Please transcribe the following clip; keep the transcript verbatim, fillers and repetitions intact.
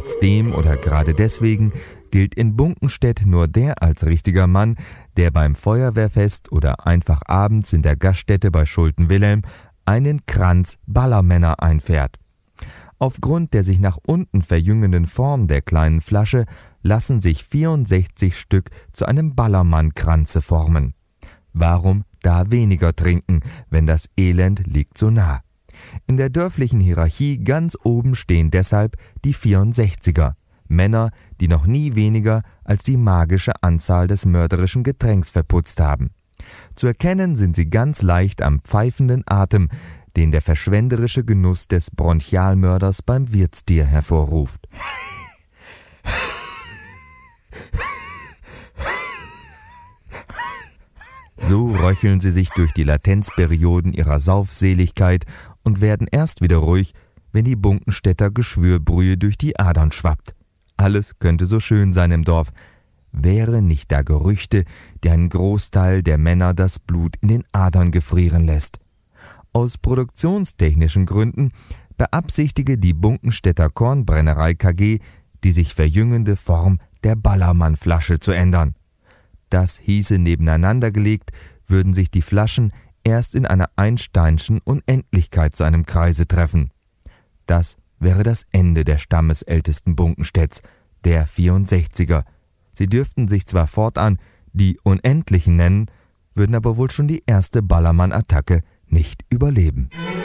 Trotzdem oder gerade deswegen gilt in Bunkenstedt nur der als richtiger Mann, der beim Feuerwehrfest oder einfach abends in der Gaststätte bei Schulte-Wilhelm einen Kranz Ballermänner einfährt. Aufgrund der sich nach unten verjüngenden Form der kleinen Flasche lassen sich vierundsechzig Stück zu einem Ballermann-Kranze formen. Warum da weniger trinken, wenn das Elend liegt so nah? In der dörflichen Hierarchie ganz oben stehen deshalb die vierundsechziger, Männer, die noch nie weniger als die magische Anzahl des mörderischen Getränks verputzt haben. Zu erkennen sind sie ganz leicht am pfeifenden Atem, den der verschwenderische Genuss des Bronchialmörders beim Wirtstier hervorruft. So röcheln sie sich durch die Latenzperioden ihrer Saufseligkeit und werden erst wieder ruhig, wenn die Bunkenstädter Geschwürbrühe durch die Adern schwappt. Alles könnte so schön sein im Dorf, wäre nicht da Gerüchte, die einen Großteil der Männer das Blut in den Adern gefrieren lässt. Aus produktionstechnischen Gründen beabsichtige die Bunkenstädter Kornbrennerei K G, die sich verjüngende Form der Ballermann-Flasche zu ändern. Das hieße, nebeneinander gelegt, würden sich die Flaschen erst in einer Einsteinschen Unendlichkeit zu einem Kreise treffen. Das wäre das Ende der stammesältesten Bunkenstedts, der vierundsechziger. Sie dürften sich zwar fortan die Unendlichen nennen, würden aber wohl schon die erste Ballermann-Attacke nicht überleben.